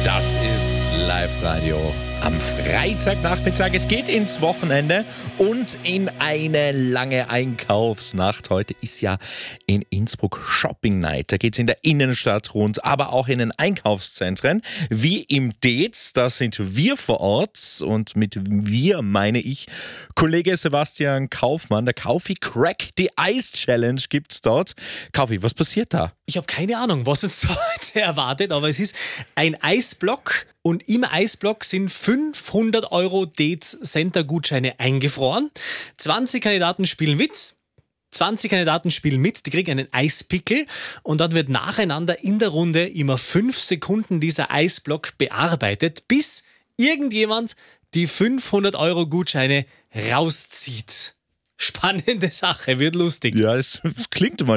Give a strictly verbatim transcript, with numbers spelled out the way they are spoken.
Das ist Live-Radio am Freitagnachmittag. Es geht ins Wochenende und in eine lange Einkaufsnacht. Heute ist ja in Innsbruck Shopping Night. Da geht es in der Innenstadt rund, aber auch in den Einkaufszentren. Wie im Dez, da sind wir vor Ort. Und mit wir meine ich Kollege Sebastian Kaufmann. Der Kaufi Crack the Ice Challenge gibt's dort. Kaufi, was passiert da? Ich habe keine Ahnung, was uns heute erwartet, aber es ist ein Eisblock und im Eisblock sind fünfhundert Euro Dez-Center-Gutscheine eingefroren. zwanzig Kandidaten spielen mit. zwanzig Kandidaten spielen mit, die kriegen einen Eispickel und dann wird nacheinander in der Runde immer fünf Sekunden dieser Eisblock bearbeitet, bis irgendjemand die fünfhundert Euro Gutscheine rauszieht. Spannende Sache, wird lustig. Ja, es klingt mal